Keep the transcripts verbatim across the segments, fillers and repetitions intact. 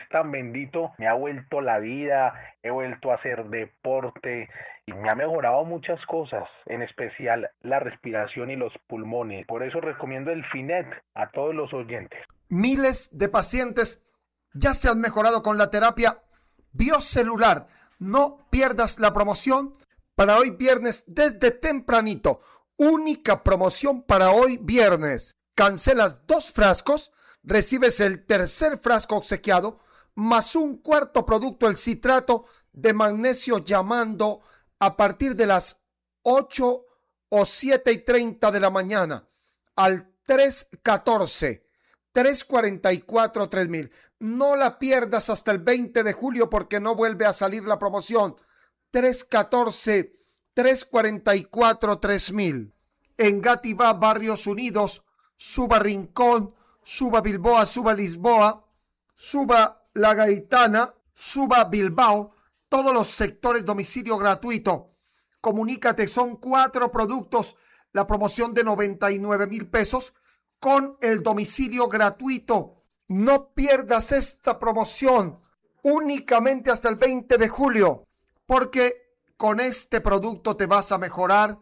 tan bendito, me ha vuelto la vida, he vuelto a hacer deporte y me ha mejorado muchas cosas, en especial la respiración y los pulmones. Por eso recomiendo el Finet a todos los oyentes. Miles de pacientes ya se han mejorado con la terapia biocelular. No pierdas la promoción para hoy viernes desde tempranito. Única promoción para hoy viernes. Cancelas dos frascos, recibes el tercer frasco obsequiado, más un cuarto producto, el citrato de magnesio, llamando a partir de las ocho o siete y treinta de la mañana al tres uno cuatro, tres cuatro cuatro, tres mil. No la pierdas hasta el veinte de julio porque no vuelve a salir la promoción. tres uno cuatro, tres cuatro cuatro, tres mil. En Gativá, Barrios Unidos, suba Rincón, suba Bilboa, suba Lisboa, suba La Gaitana, suba Bilbao, todos los sectores domicilio gratuito. Comunícate, son cuatro productos, la promoción de noventa y nueve mil pesos con el domicilio gratuito. No pierdas esta promoción únicamente hasta el veinte de julio, porque con este producto te vas a mejorar.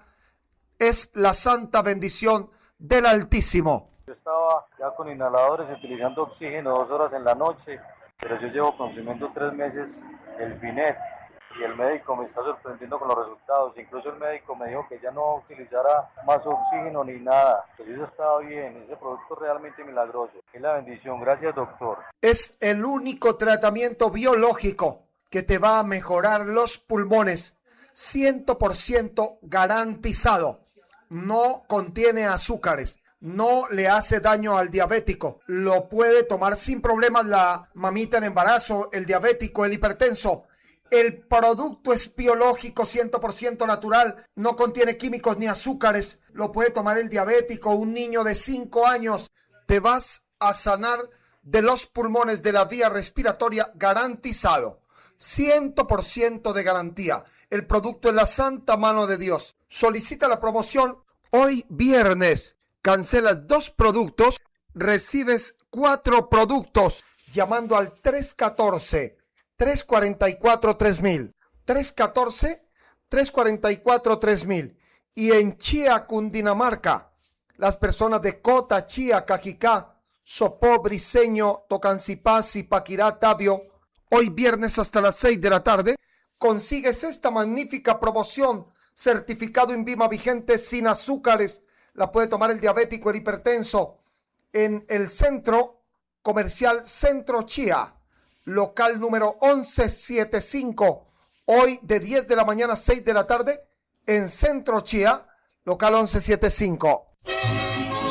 Es la santa bendición del Altísimo. Yo estaba ya con inhaladores utilizando oxígeno dos horas en la noche, pero yo llevo consumiendo tres meses el Finet y el médico me está sorprendiendo con los resultados. Incluso el médico me dijo que ya no utilizara más oxígeno ni nada. Pues eso estaba bien, ese producto es realmente milagroso. Es la bendición, gracias doctor. Es el único tratamiento biológico que te va a mejorar los pulmones, cien por ciento garantizado. No contiene azúcares, no le hace daño al diabético, lo puede tomar sin problemas la mamita en embarazo, el diabético, el hipertenso. El producto es biológico, cien por ciento natural, no contiene químicos ni azúcares, lo puede tomar el diabético, un niño de cinco años. Te vas a sanar de los pulmones, de la vía respiratoria, garantizado, cien por ciento de garantía. El producto es la santa mano de Dios. Solicita la promoción hoy viernes. Cancelas dos productos, recibes cuatro productos llamando al tres uno cuatro, tres cuatro cuatro, tres mil. tres uno cuatro, tres cuatro cuatro, tres mil. Y en Chía, Cundinamarca, las personas de Cota, Chía, Cajicá, Sopó, Briceño, Tocancipá, Zipaquirá, Tabio, hoy viernes hasta las seis de la tarde, consigues esta magnífica promoción, certificado INVIMA vigente sin azúcares, la puede tomar el diabético, el hipertenso, en el centro comercial Centro Chía, local número once setenta y cinco, hoy de diez de la mañana a seis de la tarde, en Centro Chía, local once setenta y cinco.